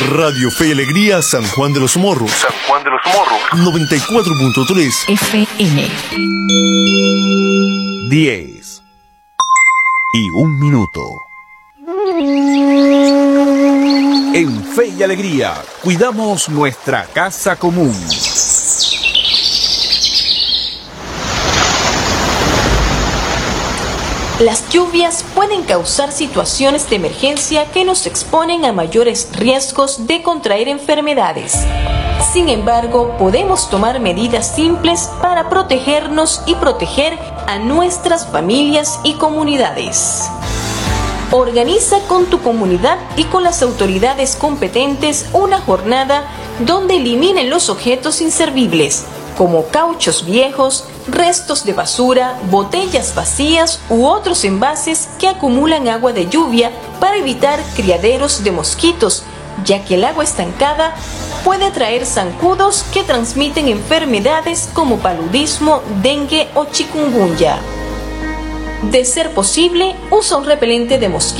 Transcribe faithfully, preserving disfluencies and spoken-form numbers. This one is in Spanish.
Radio Fe y Alegría San Juan de los Morros. San Juan de los Morros. noventa y cuatro punto tres F M. diez y un minuto. En Fe y Alegría, cuidamos nuestra casa común. Las lluvias pueden causar situaciones de emergencia que nos exponen a mayores riesgos de contraer enfermedades. Sin embargo, podemos tomar medidas simples para protegernos y proteger a nuestras familias y comunidades. Organiza con tu comunidad y con las autoridades competentes una jornada donde eliminen los objetos inservibles, como cauchos viejos, restos de basura, botellas vacías u otros envases que acumulan agua de lluvia para evitar criaderos de mosquitos, ya que el agua estancada puede traer zancudos que transmiten enfermedades como paludismo, dengue o chikungunya. De ser posible, usa un repelente de mosquitos